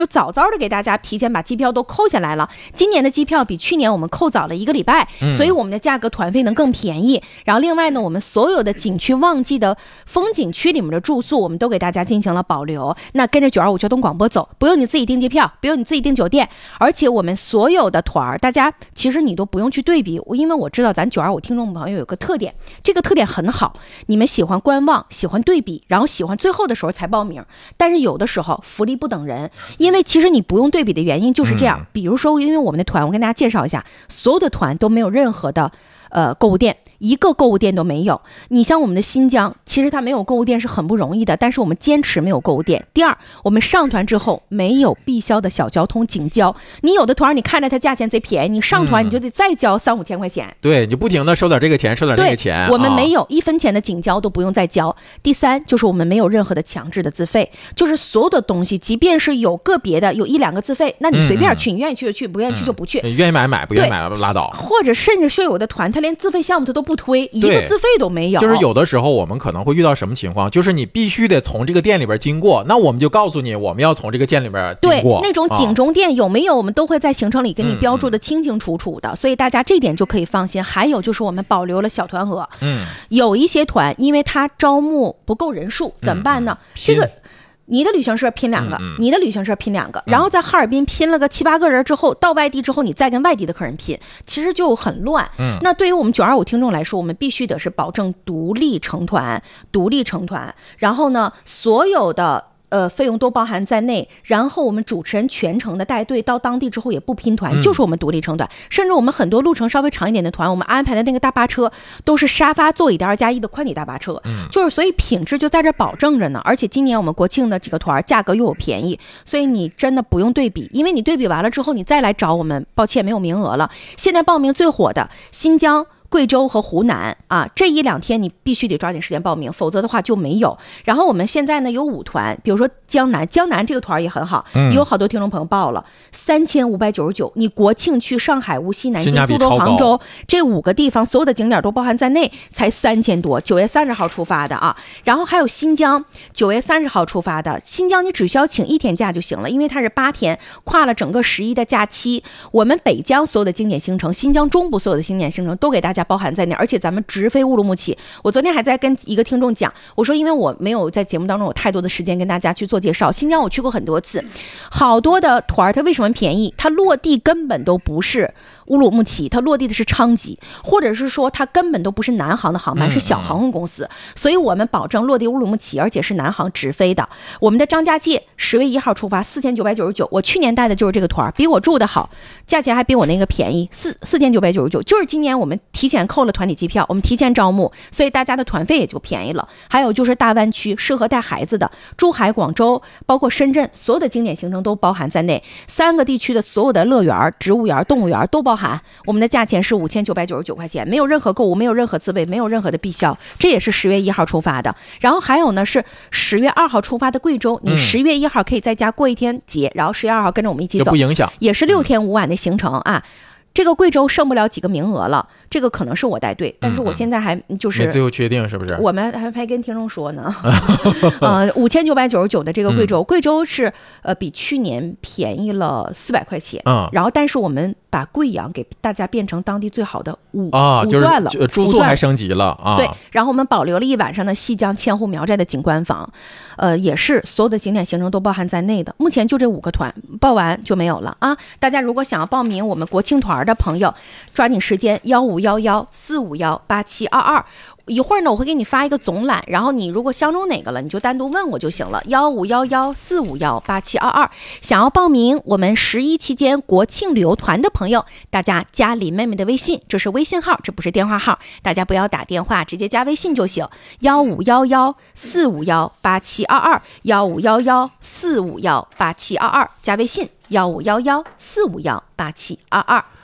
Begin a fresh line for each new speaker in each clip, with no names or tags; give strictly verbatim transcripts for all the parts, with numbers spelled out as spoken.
就早早的给大家提前把机票都扣下来了。今年的机票比去年我们扣早了一个礼拜，
嗯、
所以我们的价格团费能更便宜。然后另外呢，我们所有的景区旺季的风景区里面的住宿，我们都给大家进行了保留。那跟着九二五交通广播走，不用你自己订机票，不用你自己订酒店，而且我们所有的团儿，大家其实你都不用去对比，因为我知道咱九二五听众朋友有个特点，这个特点很好，你们喜欢观望，喜欢对比，然后喜欢最后的时候才报名。但是有的时候福利不等人，因为其实你不用对比的原因就是这样。嗯、比如说，因为我们的团，我跟大家介绍一下，所有的团都没有任何的呃购物店。一个购物店都没有。你像我们的新疆，其实它没有购物店是很不容易的，但是我们坚持没有购物店。第二，我们上团之后没有必销的小交通景交，你有的团你看着它价钱贼便宜，你上团你就得再交三五千块钱，
嗯、对，你不停的收点这个钱，收点这个钱。
我们没有一分钱的景交都不用再交。第三，就是我们没有任何的强制的自费，就是所有的东西，即便是有个别的有一两个自费，那你随便去，嗯、你愿意去就去，不愿意去就不去，
嗯、愿意买买，不愿意买拉倒。
或者甚至是有的团，他连自费项目他都不推，一个自费都没有。
就是有的时候我们可能会遇到什么情况，就是你必须得从这个店里边经过，那我们就告诉你我们要从这个店里边经过。
对，那种景中店有没有，我们都会在行程里给你标注的清清楚楚的，嗯嗯，所以大家这点就可以放心。还有就是我们保留了小团额，嗯，有一些团因为它招募不够人数，怎么办呢？嗯、这个。你的旅行社拼两个，嗯嗯你的旅行社拼两个，然后在哈尔滨拼了个七八个人之后，到外地之后，你再跟外地的客人拼，其实就很乱。嗯，那对于我们九二五听众来说，我们必须得是保证独立成团，独立成团，然后呢，所有的。呃，费用都包含在内，然后我们主持人全程的带队到当地之后也不拼团，嗯、就是我们独立成团，甚至我们很多路程稍微长一点的团，我们安排的那个大巴车都是沙发座椅的二加一的宽体大巴车，嗯、就是所以品质就在这保证着呢。而且今年我们国庆的几个团价格又有便宜，所以你真的不用对比，因为你对比完了之后，你再来找我们，抱歉没有名额了。现在报名最火的新疆。贵州和湖南啊，这一两天你必须得抓紧时间报名，否则的话就没有。然后我们现在呢有五团，比如说江南，江南这个团也很好，嗯、有好多听众朋友报了三千五百九十九。你国庆去上海、无锡、南京、苏州、杭州这五个地方，所有的景点都包含在内，才三千多。九月三十号出发的啊，然后还有新疆，九月三十号出发的。新疆你只需要请一天假就行了，因为它是八天，跨了整个十一的假期。我们北疆所有的经典行程，新疆中部所有的经典行程都给大家包含在内，而且咱们直飞乌鲁木齐。我昨天还在跟一个听众讲，我说因为我没有在节目当中有太多的时间跟大家去做介绍，新疆我去过很多次，好多的团它为什么便宜？它落地根本都不是乌鲁木齐，它落地的是昌吉，或者是说它根本都不是南航的航班，是小航空公司，所以我们保证落地乌鲁木齐，而且是南航直飞的。我们的张家界十月一号出发，四千九百九十九，我去年带的就是这个团，比我住的好，价钱还比我那个便宜，四四千九百九十九，就是今年我们提前扣了团体机票，我们提前招募，所以大家的团费也就便宜了。还有就是大湾区适合带孩子的，珠海、广州，包括深圳，所有的经典行程都包含在内。三个地区的所有的乐园、植物园、动物园都包含。我们的价钱是五千九百九十九块钱，没有任何购物，没有任何自费，没有任何的必销。这也是十月一号出发的。然后还有呢是十月二号出发的贵州，你十月一号可以在家过一天节，然后十月二号跟着我们一起走，
不影响，
也是六天五晚的行程啊。这个贵州剩不了几个名额了，这个可能是我带队，但是我现在还就是
没最后确定是不是？
我们还还跟听众说呢，呃，五千九百九十九的这个贵州，嗯、贵州是呃比去年便宜了四百块钱，嗯，然后但是我们把贵阳给大家变成当地最好的五
啊，
五钻了，
就是住宿还升级了啊，
对，然后我们保留了一晚上的西江千户苗寨的景观房，呃，也是所有的景点行程都包含在内的。目前就这五个团报完就没有了啊！大家如果想要报名我们国庆团的朋友，抓紧时间，幺五幺幺四五幺八七二二。一会儿呢，我会给你发一个总览，然后你如果相中哪个了，你就单独问我就行了。幺五幺幺四五幺八七二二，想要报名我们十一期间国庆旅游团的朋友，大家加林妹妹的微信，这是微信号，这不是电话号，大家不要打电话，直接加微信就行。幺五幺幺四五幺八七二二，幺五幺幺四五幺八七二二，加微信幺五幺幺四五幺八七二二。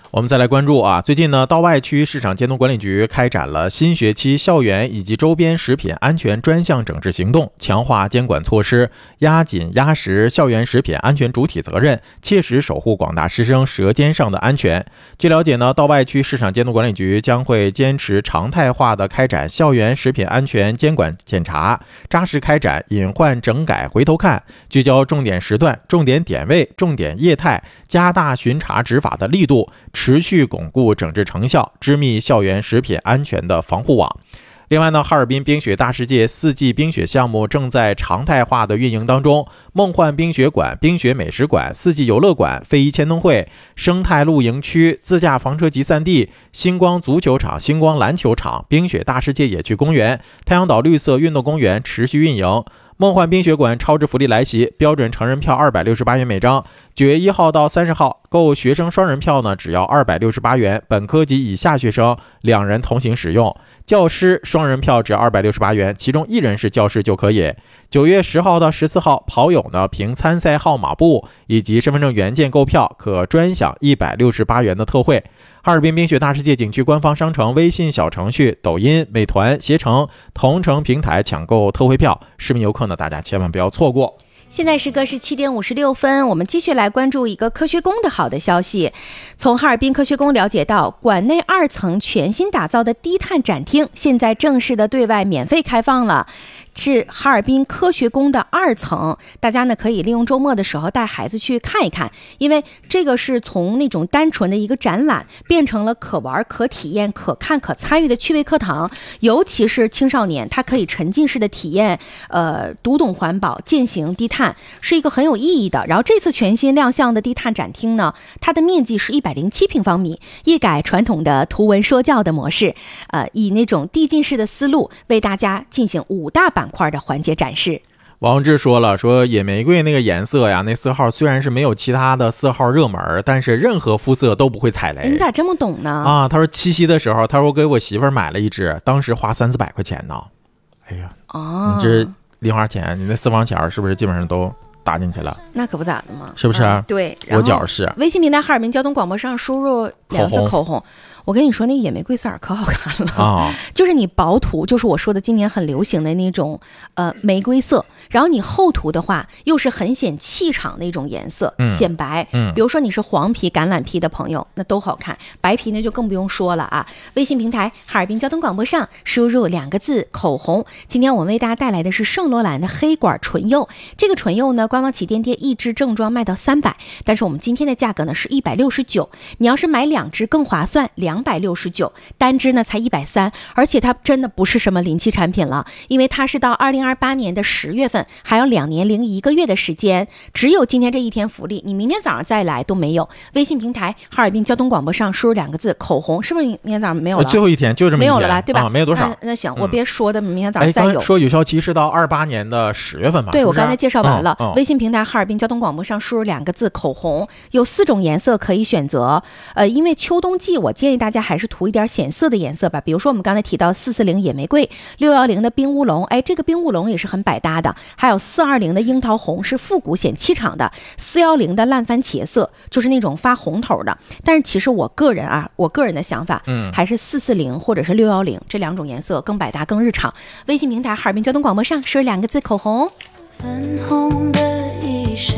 我们再来关注啊，最近呢，道外区市场监督管理局开展了新学期校园以及周边食品安全专项整治行动，强化监管措施，压紧压实校园食品安全主体责任，切实守护广大师生舌尖上的安全。据了解呢，道外区市场监督管理局将会坚持常态化的开展校园食品安全监管检查，扎实开展隐患整改回头看，聚焦重点时段、重点点位、重点业态，加大巡查执法的力度，持续巩固整治成效，织密校园食品安全的防护网。另外呢，哈尔滨冰雪大世界四季冰雪项目正在常态化的运营当中，梦幻冰雪馆、冰雪美食馆、四季游乐馆、非遗签灯会、生态露营区、自驾房车集散地、星光足球场、星光篮球场、冰雪大世界野趣公园、太阳岛绿色运动公园持续运营。梦幻冰雪馆超值福利来袭，标准成人票二百六十八元每张，九月一号到三十号购学生双人票呢，只要二百六十八元，本科及以下学生两人同行使用。教师双人票只要二百六十八元，其中一人是教师就可以。九月十号到十四号，跑友呢凭参赛号码布以及身份证原件购票，可专享一百六十八元的特惠。哈尔滨冰雪大世界景区官方商城、微信小程序、抖音、美团、携程、同城平台抢购特惠票，市民游客呢，大家千万不要错过。
现在时刻是七点五十六分，我们继续来关注一个科学宫的好的消息。从哈尔滨科学宫了解到，馆内二层全新打造的低碳展厅现在正式的对外免费开放了。是哈尔滨科学宫的二层，大家呢可以利用周末的时候带孩子去看一看，因为这个是从那种单纯的一个展览变成了可玩、可体验、可看、可参与的趣味课堂，尤其是青少年，他可以沉浸式的体验，呃，读懂环保、践行低碳，是一个很有意义的。然后这次全新亮相的低碳展厅呢，它的面积是一百零七平方米，一改传统的图文说教的模式，呃，以那种递进式的思路为大家进行五大板块的环节展示。
王志说了，说野玫瑰那个颜色呀，那色号虽然是没有其他的色号热门，但是任何肤色都不会踩雷。
你咋这么懂呢？
啊，他说七夕的时候，他说给我媳妇儿买了一支，当时花三四百块钱呢。哎呀，
哦，
你这零花钱，你那私房钱是不是基本上都打进去了？
那可不咋的嘛，
是不是、啊
嗯？对，
我觉是。
微信平台哈尔滨交通广播上输入两字口红。我跟你说，那野玫瑰色可好看了啊！就是你薄涂，就是我说的今年很流行的那种呃玫瑰色，然后你厚涂的话，又是很显气场的一种颜色，嗯、显白。嗯，比如说你是黄皮、橄榄皮的朋友，那都好看。白皮呢就更不用说了啊！微信平台哈尔滨交通广播上输入两个字口红。今天我们为大家带来的是圣罗兰的黑管唇釉，这个唇釉呢，官方旗舰店一支正装卖到三百，但是我们今天的价格呢是一百六十九，你要是买两支更划算，两。两百六十九，单支呢才一百三，而且它真的不是什么临期产品了，因为它是到二零二八年的十月份，还有两年零一个月的时间，只有今天这一天福利，你明天早上再来都没有。微信平台哈尔滨交通广播上输入两个字口红，是不是明天早上没有了？
最后一天就这么一天
没有了吧，对吧？
啊、没有多少。
那, 那行，我别说的、嗯、明天早上再有。
说有效期是到二八年的十月份吧？
对，
是是
我刚才介绍完了。
嗯嗯、
微信平台哈尔滨交通广播上输入两个字口红，有四种颜色可以选择。呃，因为秋冬季，我建议大家还是涂一点显色的颜色吧，比如说我们刚才提到四四零野玫瑰，六一零的冰乌龙，哎，这个冰乌龙也是很百搭的，还有四二零的樱桃红是复古显气场的，四一零的烂番茄色就是那种发红头的。但是其实我个人啊，我个人的想法，嗯，还是四四零或者是六一零这两种颜色更百搭更日常。微信平台哈尔滨交通广播上说两个字口红。粉红的衣裳。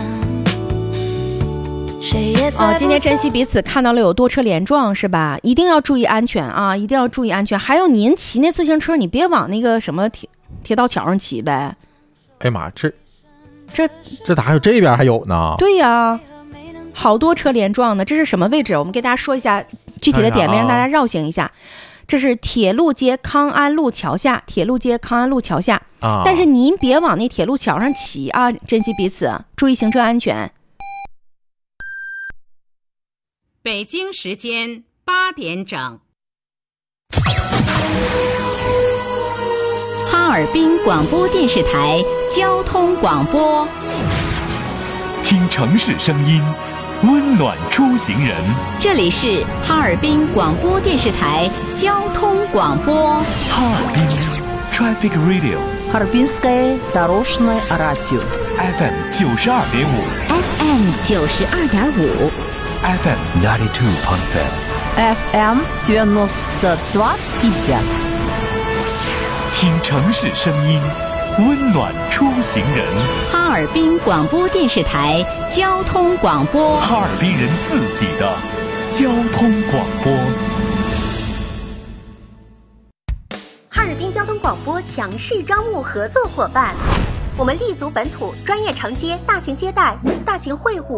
哦，今天珍惜彼此，看到了有多车连撞是吧？一定要注意安全啊！一定要注意安全。还有您骑那自行车，你别往那个什么铁铁道桥上骑呗。
哎呀妈，这
这
这咋还有这边还有呢？
对呀、啊，好多车连撞呢。这是什么位置？我们给大家说一下具体的点位，让大家绕行一下。这是铁路街康安路桥下，铁路街康安路桥下。啊，但是您别往那铁路桥上骑啊！珍惜彼此，注意行车安全。
北京时间八点整，
哈尔滨广播电视台交通广播，
听城市声音，温暖出行人。
这里是哈尔滨广播电视台交通广播。
哈尔滨 Traffic Radio，
哈尔滨 Sky Дорожное радио
F M 九十二点五
，F M 九十二点五。
эф эм девяносто два и пять
эф эм девяносто два и пять。
听城市声音，温暖出行人。
哈尔滨广播电视台交通广播，
哈尔滨人自己的交通广播。
哈尔滨交通广播强势招募合作伙伴，我们立足本土，专业承接大型接待、大型会晤、